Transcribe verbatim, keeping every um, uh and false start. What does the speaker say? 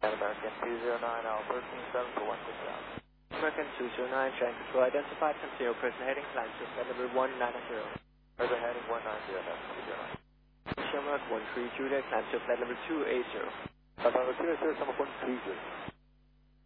American two zero nine, Alpha thirteen seven for one six out. American two zero nine, trying to control identified, continue person heading, climb to flight level one nine zero. Further heading one nine zero, that's two zero nine. Shamrock one three Juliet, climb to flight level two eight zero. Flight level two eight zero, summer one three zero.